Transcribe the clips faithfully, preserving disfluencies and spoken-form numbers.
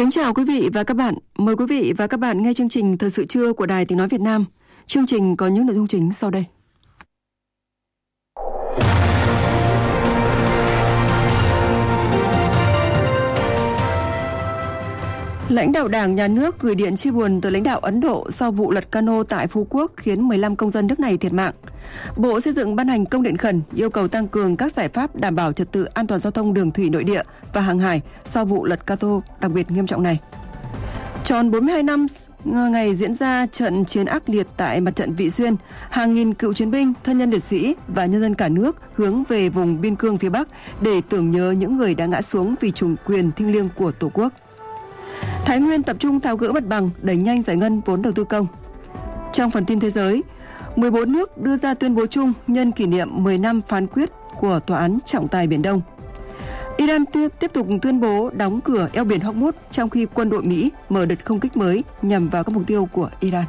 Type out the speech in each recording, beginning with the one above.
Kính chào quý vị và các bạn. Mời quý vị và các bạn nghe chương trình Thời sự trưa của Đài Tiếng nói Việt Nam. Chương trình có những nội dung chính sau đây. Lãnh đạo Đảng, Nhà nước gửi điện chia buồn tới lãnh đạo Ấn Độ sau vụ lật cano tại Phú Quốc khiến mười lăm công dân nước này thiệt mạng. Bộ Xây dựng ban hành công điện khẩn yêu cầu tăng cường các giải pháp đảm bảo trật tự an toàn giao thông đường thủy nội địa và hàng hải sau vụ lật cano đặc biệt nghiêm trọng này. Tròn bốn mươi hai năm ngày diễn ra trận chiến ác liệt tại mặt trận Vị Xuyên, hàng nghìn cựu chiến binh, thân nhân liệt sĩ và nhân dân cả nước hướng về vùng biên cương phía Bắc để tưởng nhớ những người đã ngã xuống vì chủ quyền thiêng liêng của Tổ quốc. Thái Nguyên tập trung tháo gỡ mặt bằng, đẩy nhanh giải ngân vốn đầu tư công. Trong phần tin thế giới, mười bốn nước đưa ra tuyên bố chung nhân kỷ niệm mười năm phán quyết của Tòa án trọng tài Biển Đông. Iran tiếp tục tuyên bố đóng cửa eo biển Hormuz trong khi quân đội Mỹ mở đợt không kích mới nhằm vào các mục tiêu của Iran.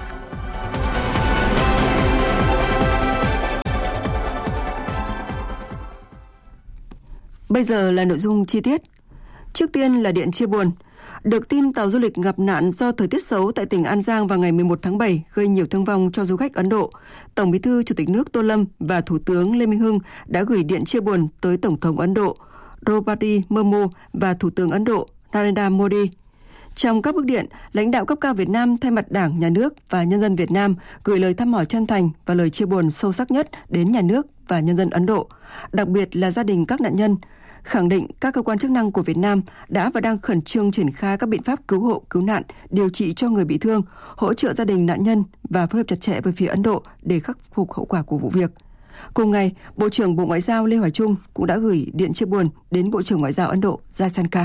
Bây giờ là nội dung chi tiết. Trước tiên là điện chia buồn. Được tin tàu du lịch gặp nạn do thời tiết xấu tại tỉnh An Giang vào ngày mười một tháng bảy gây nhiều thương vong cho du khách Ấn Độ, Tổng Bí thư Chủ tịch nước Tô Lâm và Thủ tướng Lê Minh Hưng đã gửi điện chia buồn tới Tổng thống Ấn Độ Draupadi Murmu và Thủ tướng Ấn Độ Narendra Modi. Trong các bức điện, lãnh đạo cấp cao Việt Nam thay mặt Đảng, Nhà nước và nhân dân Việt Nam gửi lời thăm hỏi chân thành và lời chia buồn sâu sắc nhất đến nhà nước và nhân dân Ấn Độ, đặc biệt là gia đình các nạn nhân, khẳng định các cơ quan chức năng của Việt Nam đã và đang khẩn trương triển khai các biện pháp cứu hộ, cứu nạn, điều trị cho người bị thương, hỗ trợ gia đình nạn nhân và phối hợp chặt chẽ với phía Ấn Độ để khắc phục hậu quả của vụ việc. Cùng ngày, Bộ trưởng Bộ Ngoại giao Lê Hoài Trung cũng đã gửi điện chia buồn đến Bộ trưởng Ngoại giao Ấn Độ Jaisankar.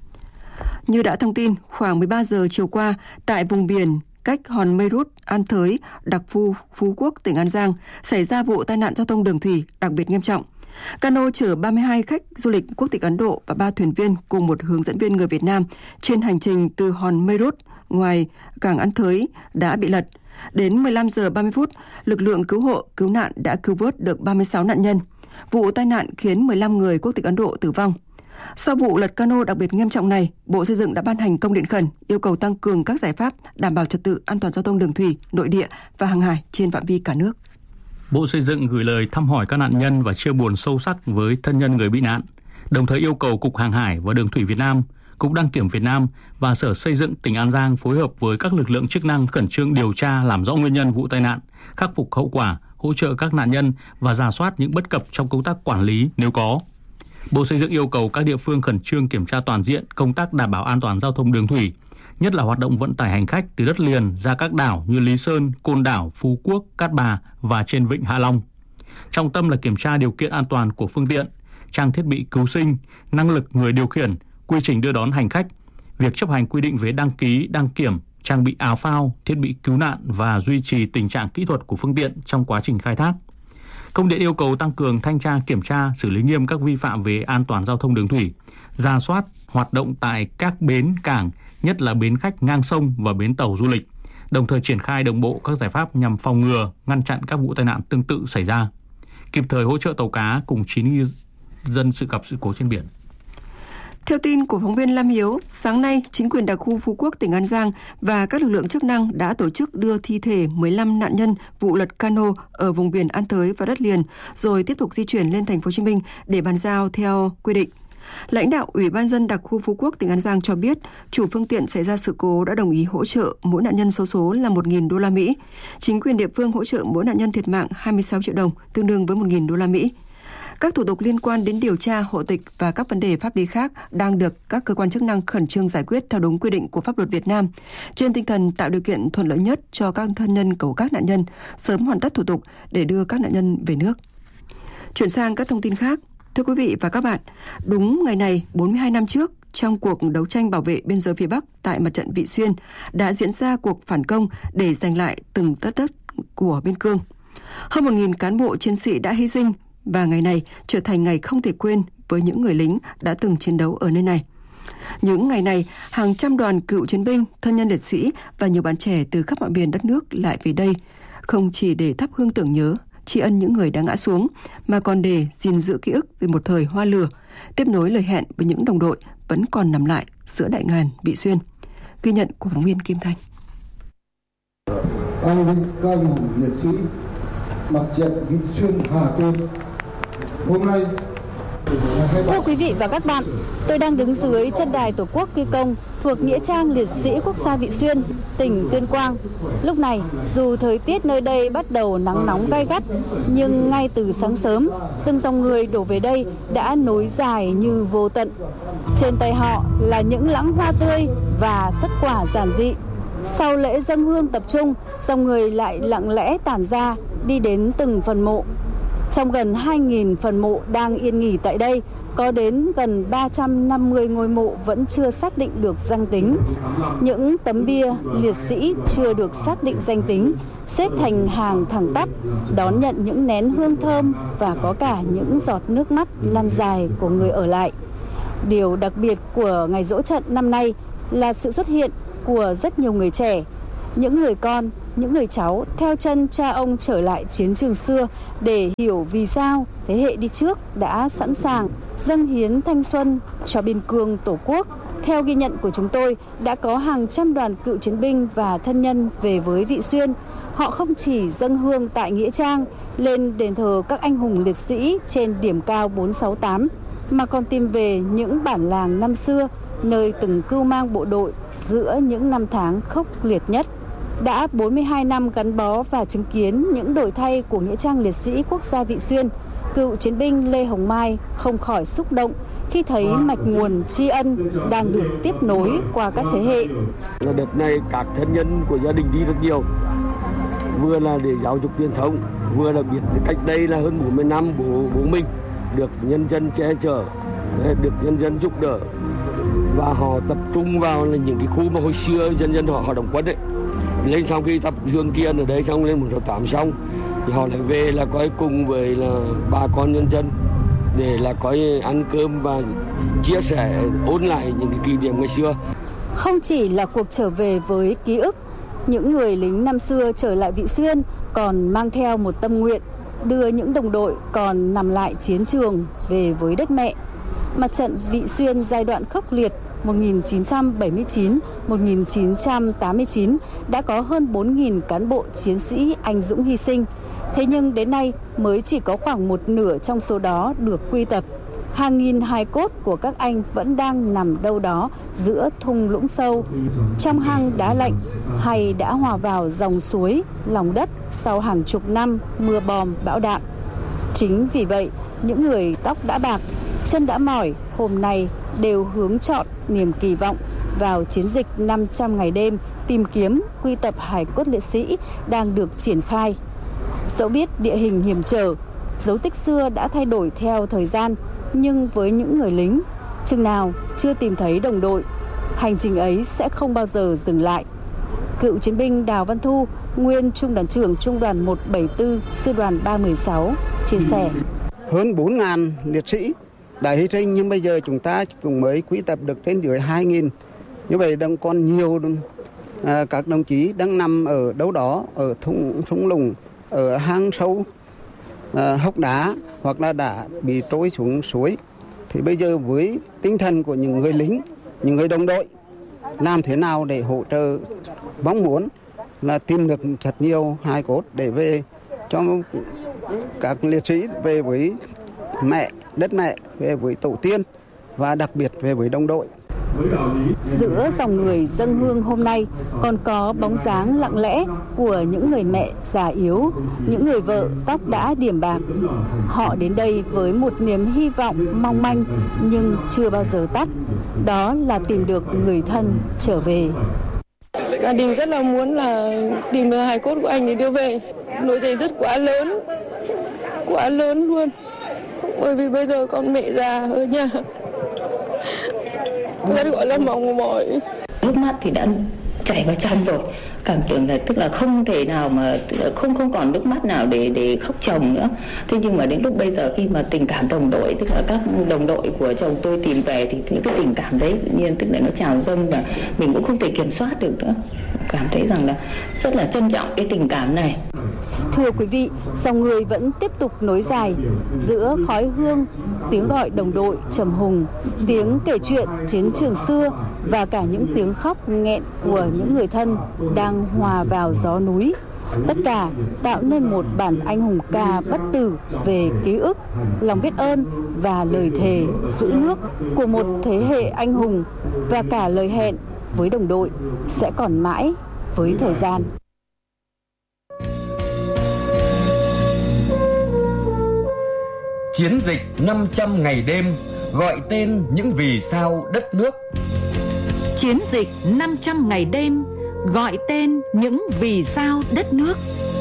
Như đã thông tin, khoảng mười ba giờ chiều qua, tại vùng biển cách hòn Meerut, An Thới, Đặc Phu, Phú Quốc, tỉnh An Giang, xảy ra vụ tai nạn giao thông đường thủy đặc biệt nghiêm trọng. Cano chở ba mươi hai khách du lịch quốc tịch Ấn Độ và ba thuyền viên cùng một hướng dẫn viên người Việt Nam trên hành trình từ hòn Meerut ngoài cảng An Thới đã bị lật. Đến mười lăm giờ ba mươi phút, lực lượng cứu hộ, cứu nạn đã cứu vớt được ba mươi sáu nạn nhân. Vụ tai nạn khiến mười lăm người quốc tịch Ấn Độ tử vong. Sau vụ lật cano đặc biệt nghiêm trọng này, Bộ Xây dựng đã ban hành công điện khẩn yêu cầu tăng cường các giải pháp đảm bảo trật tự an toàn giao thông đường thủy, nội địa và hàng hải trên phạm vi cả nước. Bộ Xây dựng gửi lời thăm hỏi các nạn nhân và chia buồn sâu sắc với thân nhân người bị nạn, đồng thời yêu cầu Cục Hàng hải và Đường thủy Việt Nam, Cục Đăng kiểm Việt Nam và Sở Xây dựng tỉnh An Giang phối hợp với các lực lượng chức năng khẩn trương điều tra làm rõ nguyên nhân vụ tai nạn, khắc phục hậu quả, hỗ trợ các nạn nhân và rà soát những bất cập trong công tác quản lý nếu có. Bộ Xây dựng yêu cầu các địa phương khẩn trương kiểm tra toàn diện công tác đảm bảo an toàn giao thông đường thủy, nhất là hoạt động vận tải hành khách từ đất liền ra các đảo như Lý Sơn, Côn Đảo, Phú Quốc, Cát Bà và trên vịnh Hạ Long. Trọng tâm là kiểm tra điều kiện an toàn của phương tiện, trang thiết bị cứu sinh, năng lực người điều khiển, quy trình đưa đón hành khách, việc chấp hành quy định về đăng ký, đăng kiểm, trang bị áo phao, thiết bị cứu nạn và duy trì tình trạng kỹ thuật của phương tiện trong quá trình khai thác. Công điện yêu cầu tăng cường thanh tra, kiểm tra, xử lý nghiêm các vi phạm về an toàn giao thông đường thủy, rà soát hoạt động tại các bến cảng, nhất là bến khách ngang sông và bến tàu du lịch, đồng thời triển khai đồng bộ các giải pháp nhằm phòng ngừa, ngăn chặn các vụ tai nạn tương tự xảy ra, kịp thời hỗ trợ tàu cá cùng chín ngư dân sự gặp sự cố trên biển. Theo tin của phóng viên Lam Hiếu, sáng nay, chính quyền đặc khu Phú Quốc, tỉnh An Giang và các lực lượng chức năng đã tổ chức đưa thi thể mười lăm nạn nhân vụ lật cano ở vùng biển An Thới và đất liền, rồi tiếp tục di chuyển lên thành phố Hồ Chí Minh để bàn giao theo quy định. Lãnh đạo Ủy ban nhân dân đặc khu Phú Quốc, tỉnh An Giang cho biết, chủ phương tiện xảy ra sự cố đã đồng ý hỗ trợ mỗi nạn nhân xấu số là một nghìn đô la Mỹ. Chính quyền địa phương hỗ trợ mỗi nạn nhân thiệt mạng hai mươi sáu triệu đồng, tương đương với một nghìn đô la Mỹ. Các thủ tục liên quan đến điều tra, hộ tịch và các vấn đề pháp lý khác đang được các cơ quan chức năng khẩn trương giải quyết theo đúng quy định của pháp luật Việt Nam, trên tinh thần tạo điều kiện thuận lợi nhất cho các thân nhân của các nạn nhân sớm hoàn tất thủ tục để đưa các nạn nhân về nước. Chuyển sang các thông tin khác. Thưa quý vị và các bạn, đúng ngày này bốn mươi hai năm trước, trong cuộc đấu tranh bảo vệ biên giới phía Bắc tại mặt trận Vị Xuyên, đã diễn ra cuộc phản công để giành lại từng tấc đất của biên cương. Hơn một nghìn cán bộ chiến sĩ đã hy sinh và ngày này trở thành ngày không thể quên với những người lính đã từng chiến đấu ở nơi này. Những ngày này, hàng trăm đoàn cựu chiến binh, thân nhân liệt sĩ và nhiều bạn trẻ từ khắp mọi miền đất nước lại về đây, không chỉ để thắp hương tưởng nhớ, tri ân những người đã ngã xuống, mà còn để gìn giữ ký ức về một thời hoa lửa, tiếp nối lời hẹn với những đồng đội vẫn còn nằm lại giữa đại ngàn Vị Xuyên. Ghi nhận của phóng viên Kim Thanh. Anh linh các anh hùng liệt sĩ mặt trận Vị Xuyên Hà Tiên. Hôm nay, thưa quý vị và các bạn, tôi đang đứng dưới chân đài Tổ quốc Ghi Công thuộc nghĩa trang liệt sĩ quốc gia Vị Xuyên, tỉnh Tuyên Quang. Lúc này, dù thời tiết nơi đây bắt đầu nắng nóng gay gắt, nhưng ngay từ sáng sớm, từng dòng người đổ về đây đã nối dài như vô tận. Trên tay họ là những lẵng hoa tươi và tất quả giản dị. Sau lễ dâng hương tập trung, dòng người lại lặng lẽ tản ra, đi đến từng phần mộ. Trong gần hai nghìn phần mộ đang yên nghỉ tại đây, có đến gần ba trăm năm mươi ngôi mộ vẫn chưa xác định được danh tính. Những tấm bia liệt sĩ chưa được xác định danh tính xếp thành hàng thẳng tắp, đón nhận những nén hương thơm và có cả những giọt nước mắt lăn dài của người ở lại. Điều đặc biệt của ngày giỗ trận năm nay là sự xuất hiện của rất nhiều người trẻ, những người con, những người cháu theo chân cha ông trở lại chiến trường xưa để hiểu vì sao thế hệ đi trước đã sẵn sàng dâng hiến thanh xuân cho biên cương Tổ quốc. Theo ghi nhận của chúng tôi, đã có hàng trăm đoàn cựu chiến binh và thân nhân về với Vị Xuyên. Họ không chỉ dâng hương tại nghĩa trang, lên đền thờ các anh hùng liệt sĩ trên điểm cao bốn sáu tám, mà còn tìm về những bản làng năm xưa, nơi từng cưu mang bộ đội giữa những năm tháng khốc liệt nhất. Đã bốn mươi hai năm gắn bó và chứng kiến những đổi thay của nghĩa trang liệt sĩ quốc gia Vị Xuyên, cựu chiến binh Lê Hồng Mai không khỏi xúc động khi thấy mạch nguồn tri ân đang được tiếp nối qua các thế hệ. Đợt này các thân nhân của gia đình đi rất nhiều, vừa là để giáo dục truyền thống, vừa là biết cách đây là hơn bốn mươi năm bố, bố mình được nhân dân che chở, được nhân dân giúp đỡ, và họ tập trung vào là những cái khu mà hồi xưa dân dân họ họ đóng quân đấy. Lên sau khi tập hương kia ở đấy xong lên một sáu tám xong thì họ lại về là coi cùng với là bà con nhân dân để là coi ăn cơm và chia sẻ ôn lại những cái kỷ niệm ngày xưa. Không chỉ là cuộc trở về với ký ức, những người lính năm xưa trở lại Vị Xuyên còn mang theo một tâm nguyện đưa những đồng đội còn nằm lại chiến trường về với đất mẹ. Mặt trận Vị Xuyên giai đoạn khốc liệt một nghìn chín trăm bảy mươi chín đến một nghìn chín trăm tám mươi chín đã có hơn bốn nghìn cán bộ chiến sĩ anh dũng hy sinh. Thế nhưng đến nay mới chỉ có khoảng một nửa trong số đó được quy tập. Hàng nghìn hài cốt của các anh vẫn đang nằm đâu đó giữa thung lũng sâu, trong hang đá lạnh, hay đã hòa vào dòng suối, lòng đất sau hàng chục năm mưa bom bão đạn. Chính vì vậy, những người tóc đã bạc, chân đã mỏi hôm nay đều hướng trọn niềm kỳ vọng vào chiến dịch năm trăm ngày đêm tìm kiếm quy tập hài cốt liệt sĩ đang được triển khai. Dẫu biết địa hình hiểm trở, dấu tích xưa đã thay đổi theo thời gian, nhưng với những người lính, chừng nào chưa tìm thấy đồng đội, hành trình ấy sẽ không bao giờ dừng lại. Cựu chiến binh Đào Văn Thu, nguyên trung đoàn trưởng trung đoàn một bảy tư, sư đoàn ba một sáu, chia sẻ. Hơn bốn nghìn liệt sĩ đã hy sinh, nhưng bây giờ chúng ta cũng mới quy tập được trên dưới hai nghìn. Như vậy đang còn nhiều à, các đồng chí đang nằm ở đâu đó, ở thung, thung lũng, ở hang sâu, à, hốc đá, hoặc là đã bị trôi xuống suối. Thì bây giờ với tinh thần của những người lính, những người đồng đội, làm thế nào để hỗ trợ, mong muốn là tìm được thật nhiều hài cốt để về cho các liệt sĩ, về với mẹ, đất mẹ, về với tổ tiên và đặc biệt về với đồng đội. Giữa dòng người dâng hương hôm nay còn có bóng dáng lặng lẽ của những người mẹ già yếu, những người vợ tóc đã điểm bạc. Họ đến đây với một niềm hy vọng mong manh nhưng chưa bao giờ tắt, đó là tìm được người thân trở về. Gia đình rất là muốn là tìm được hài cốt của anh để đưa về. Nỗi dây dứt quá lớn, quá lớn luôn. Bởi vì bây giờ con mẹ già ở nhà, rất gọi là mong mỏi. Nước mắt thì đã chảy vào trong rồi, cảm tưởng là tức là không thể nào mà không không còn nước mắt nào để để khóc chồng nữa. Thế nhưng mà đến lúc bây giờ khi mà tình cảm đồng đội, tức là các đồng đội của chồng tôi tìm về, thì những cái tình cảm đấy tự nhiên tức là nó trào dâng và mình cũng không thể kiểm soát được nữa. Cảm thấy rằng là rất là trân trọng cái tình cảm này. Thưa quý vị, dòng người vẫn tiếp tục nối dài giữa khói hương, tiếng gọi đồng đội trầm hùng, tiếng kể chuyện chiến trường xưa và cả những tiếng khóc nghẹn của những người thân đang hòa vào gió núi. Tất cả tạo nên một bản anh hùng ca bất tử về ký ức, lòng biết ơn và lời thề giữ nước của một thế hệ anh hùng, và cả lời hẹn với đồng đội sẽ còn mãi với thời gian. Chiến dịch năm trăm ngày đêm gọi tên những vì sao đất nước. Chiến dịch năm trăm ngày đêm gọi tên những vì sao đất nước.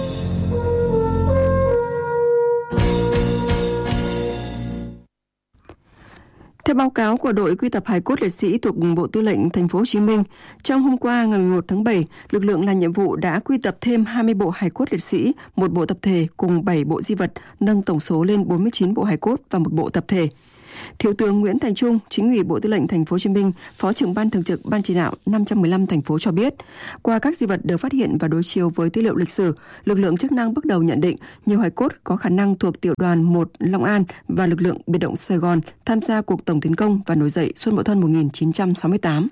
Theo báo cáo của đội quy tập hài cốt liệt sĩ thuộc Bộ Tư lệnh Thành phố Hồ Chí Minh, trong hôm qua ngày mười một tháng bảy, lực lượng làm nhiệm vụ đã quy tập thêm hai mươi bộ hài cốt liệt sĩ, một bộ tập thể cùng bảy bộ di vật, nâng tổng số lên bốn mươi chín bộ hài cốt và một bộ tập thể. Thiếu tướng Nguyễn Thành Trung, Chính ủy Bộ Tư lệnh Thành phố Hồ Chí Minh, Phó trưởng Ban Thường trực Ban chỉ đạo năm trăm mười lăm thành phố cho biết, qua các di vật được phát hiện và đối chiếu với tư liệu lịch sử, lực lượng chức năng bước đầu nhận định nhiều hài cốt có khả năng thuộc tiểu đoàn một Long An và lực lượng biệt động Sài Gòn tham gia cuộc tổng tiến công và nổi dậy Xuân Mậu Thân một nghìn chín trăm sáu mươi tám.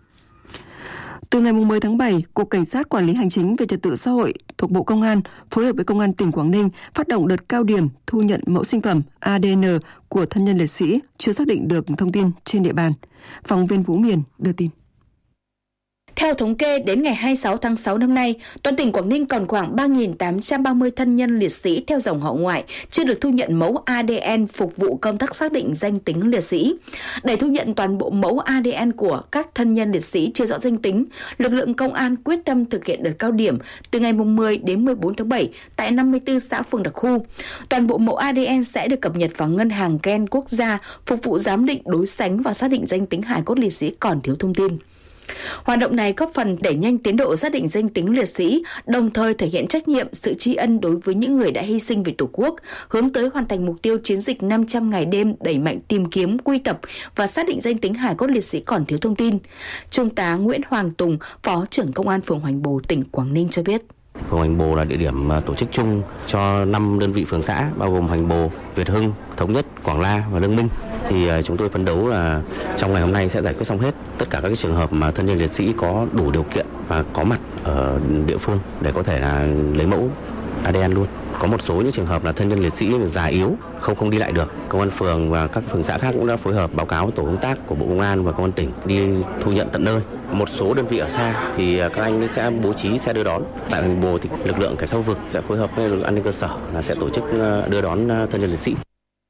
Từ ngày mười tháng bảy, Cục Cảnh sát Quản lý Hành chính về Trật tự xã hội thuộc Bộ Công an phối hợp với Công an tỉnh Quảng Ninh phát động đợt cao điểm thu nhận mẫu sinh phẩm a đê en của thân nhân liệt sĩ chưa xác định được thông tin trên địa bàn. Phóng viên Vũ Miền đưa tin. Theo thống kê, đến ngày hai mươi sáu tháng sáu năm nay, toàn tỉnh Quảng Ninh còn khoảng ba nghìn tám trăm ba mươi thân nhân liệt sĩ theo dòng họ ngoại chưa được thu nhận mẫu a đê en phục vụ công tác xác định danh tính liệt sĩ. Để thu nhận toàn bộ mẫu a đê en của các thân nhân liệt sĩ chưa rõ danh tính, lực lượng công an quyết tâm thực hiện đợt cao điểm từ ngày mười đến mười bốn tháng bảy tại năm mươi tư xã phường đặc khu. Toàn bộ mẫu a đê en sẽ được cập nhật vào ngân hàng gen quốc gia phục vụ giám định, đối sánh và xác định danh tính hài cốt liệt sĩ còn thiếu thông tin. Hoạt động này góp phần đẩy nhanh tiến độ xác định danh tính liệt sĩ, đồng thời thể hiện trách nhiệm, sự tri ân đối với những người đã hy sinh vì Tổ quốc, hướng tới hoàn thành mục tiêu chiến dịch năm trăm ngày đêm đẩy mạnh tìm kiếm, quy tập và xác định danh tính hài cốt liệt sĩ còn thiếu thông tin. Trung tá Nguyễn Hoàng Tùng, Phó trưởng Công an phường Hoành Bồ, tỉnh Quảng Ninh cho biết. Phường Hoành Bồ là địa điểm tổ chức chung cho năm đơn vị phường xã, bao gồm Hoành Bồ, Việt Hưng, Thống Nhất, Quảng La và Lương Minh. Thì chúng tôi phấn đấu là trong ngày hôm nay sẽ giải quyết xong hết tất cả các cái trường hợp mà thân nhân liệt sĩ có đủ điều kiện và có mặt ở địa phương để có thể là lấy mẫu a đê en luôn. Có một số những trường hợp là thân nhân liệt sĩ già yếu, không không đi lại được. Công an phường và các phường xã khác cũng đã phối hợp báo cáo với tổ công tác của Bộ Công an và Công an tỉnh đi thu nhận tận nơi. Một số đơn vị ở xa thì các anh sẽ bố trí xe đưa đón. Tại Hoành Bồ thì lực lượng cảnh sát khu vực sẽ phối hợp với lực lượng an ninh cơ sở là sẽ tổ chức đưa đón thân nhân liệt sĩ.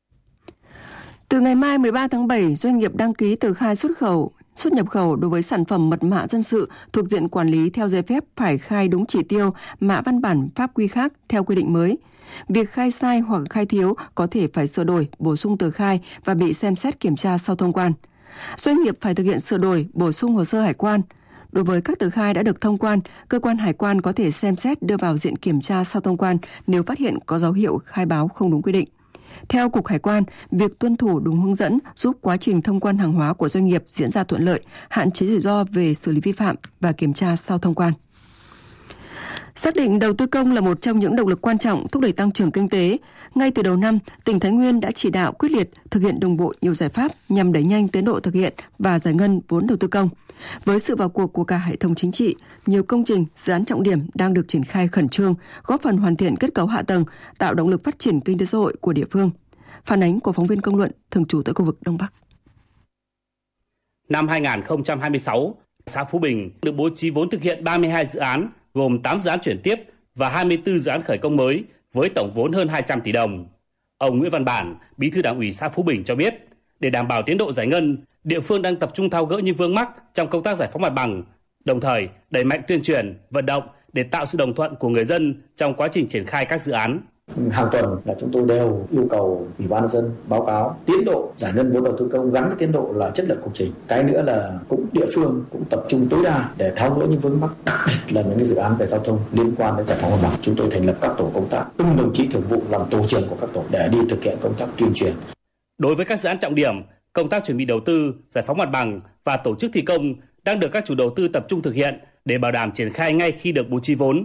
Từ ngày mai mười ba tháng bảy, doanh nghiệp đăng ký tờ khai xuất khẩu, xuất nhập khẩu đối với sản phẩm mật mã dân sự thuộc diện quản lý theo giấy phép phải khai đúng chỉ tiêu, mã văn bản pháp quy khác theo quy định mới. Việc khai sai hoặc khai thiếu có thể phải sửa đổi, bổ sung tờ khai và bị xem xét kiểm tra sau thông quan. Doanh nghiệp phải thực hiện sửa đổi, bổ sung hồ sơ hải quan. Đối với các tờ khai đã được thông quan, cơ quan hải quan có thể xem xét đưa vào diện kiểm tra sau thông quan nếu phát hiện có dấu hiệu khai báo không đúng quy định. Theo Cục Hải quan, việc tuân thủ đúng hướng dẫn giúp quá trình thông quan hàng hóa của doanh nghiệp diễn ra thuận lợi, hạn chế rủi ro về xử lý vi phạm và kiểm tra sau thông quan. Xác định đầu tư công là một trong những động lực quan trọng thúc đẩy tăng trưởng kinh tế. Ngay từ đầu năm, tỉnh Thái Nguyên đã chỉ đạo quyết liệt thực hiện đồng bộ nhiều giải pháp nhằm đẩy nhanh tiến độ thực hiện và giải ngân vốn đầu tư công. Với sự vào cuộc của cả hệ thống chính trị, nhiều công trình, dự án trọng điểm đang được triển khai khẩn trương, góp phần hoàn thiện kết cấu hạ tầng, tạo động lực phát triển kinh tế xã hội của địa phương. Phản ánh của phóng viên Công luận thường trú tại khu vực Đông Bắc. Năm hai nghìn không trăm hai mươi sáu, xã Phú Bình được bố trí vốn thực hiện ba mươi hai dự án, gồm tám dự án chuyển tiếp và hai mươi tư dự án khởi công mới với tổng vốn hơn hai trăm tỷ đồng. Ông Nguyễn Văn Bản, Bí thư Đảng ủy xã Phú Bình cho biết, để đảm bảo tiến độ giải ngân, địa phương đang tập trung tháo gỡ những vướng mắc trong công tác giải phóng mặt bằng, đồng thời đẩy mạnh tuyên truyền, vận động để tạo sự đồng thuận của người dân trong quá trình triển khai các dự án. Hàng tuần là chúng tôi đều yêu cầu Ủy ban nhân dân báo cáo tiến độ giải ngân vốn đầu tư công gắn với tiến độ là chất lượng công trình. Cái nữa là cũng địa phương cũng tập trung tối đa để tháo gỡ những vướng mắc, đặc biệt là những cái dự án về giao thông liên quan đến giải phóng mặt bằng. Chúng tôi thành lập các tổ công tác, từng đồng chí thường vụ làm tổ trưởng của các tổ để đi thực hiện công tác tuyên truyền. Đối với các dự án trọng điểm, công tác chuẩn bị đầu tư, giải phóng mặt bằng và tổ chức thi công đang được các chủ đầu tư tập trung thực hiện để bảo đảm triển khai ngay khi được bố trí vốn.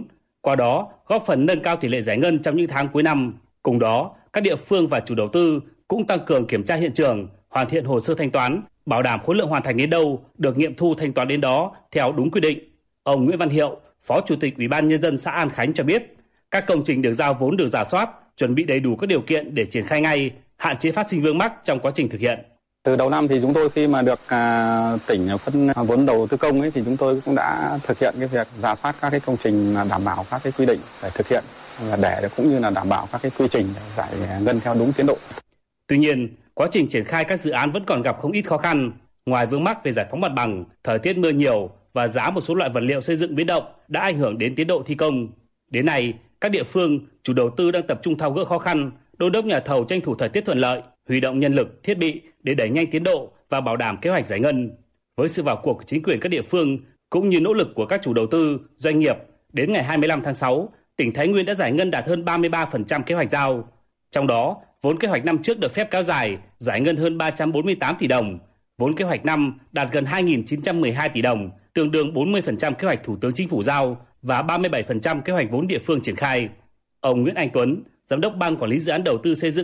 qua đó góp phần nâng cao tỷ lệ giải ngân trong những tháng cuối năm. Cùng đó, các địa phương và chủ đầu tư cũng tăng cường kiểm tra hiện trường, hoàn thiện hồ sơ thanh toán, bảo đảm khối lượng hoàn thành đến đâu được nghiệm thu thanh toán đến đó theo đúng quy định. Ông Nguyễn Văn Hiệu, Phó Chủ tịch Ủy ban Nhân dân xã An Khánh cho biết, các công trình được giao vốn được rà soát, chuẩn bị đầy đủ các điều kiện để triển khai ngay, hạn chế phát sinh vướng mắc trong quá trình thực hiện. Từ đầu năm thì chúng tôi khi mà được à, tỉnh phân vốn đầu tư công ấy thì chúng tôi cũng đã thực hiện cái việc rà soát các cái công trình đảm bảo các cái quy định để thực hiện và để cũng như là đảm bảo các cái quy trình để giải ngân theo đúng tiến độ. Tuy nhiên, quá trình triển khai các dự án vẫn còn gặp không ít khó khăn. Ngoài vướng mắc về giải phóng mặt bằng, thời tiết mưa nhiều và giá một số loại vật liệu xây dựng biến động đã ảnh hưởng đến tiến độ thi công. Đến nay, các địa phương, chủ đầu tư đang tập trung tháo gỡ khó khăn, đôn đốc nhà thầu tranh thủ thời tiết thuận lợi, huy động nhân lực, thiết bị để đẩy nhanh tiến độ và bảo đảm kế hoạch giải ngân. Với sự vào cuộc của chính quyền các địa phương cũng như nỗ lực của các chủ đầu tư, doanh nghiệp, đến ngày hai mươi lăm tháng sáu, tỉnh Thái Nguyên đã giải ngân đạt hơn ba mươi ba phần trăm kế hoạch giao. Trong đó, vốn kế hoạch năm trước được phép kéo dài, giải ngân hơn ba trăm bốn mươi tám tỷ đồng. Vốn kế hoạch năm đạt gần hai nghìn chín trăm mười hai tỷ đồng, tương đương bốn mươi phần trăm kế hoạch Thủ tướng Chính phủ giao và ba mươi bảy phần trăm kế hoạch vốn địa phương triển khai. Ông Nguyễn Anh Tuấn, Giám đốc Ban Quản lý Dự án Đầu tư Xây dựng